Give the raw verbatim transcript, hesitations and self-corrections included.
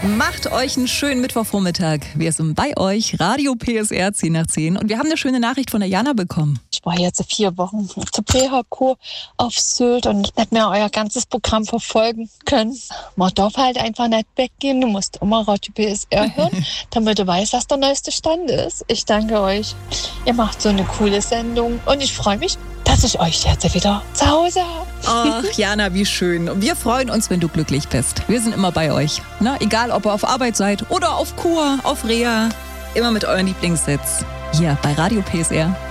Macht euch einen schönen Mittwochvormittag. Wir sind bei euch, Radio P S R zehn nach zehn. Und wir haben eine schöne Nachricht von der Jana bekommen. Ich war jetzt vier Wochen zur Präha-Kur auf Sylt und nicht mehr euer ganzes Programm verfolgen können. Man darf halt einfach nicht weggehen. Du musst immer Radio P S R hören, damit du weißt, was der neueste Stand ist. Ich danke euch. Ihr macht so eine coole Sendung und ich freue mich, dass ich euch jetzt wieder zu Hause habe. Ach, Jana, wie schön. Und wir freuen uns, wenn du glücklich bist. Wir sind immer bei euch. Na, egal, ob ihr auf Arbeit seid oder auf Kur, auf Reha. Immer mit euren Lieblingssitz. Hier bei Radio P S R.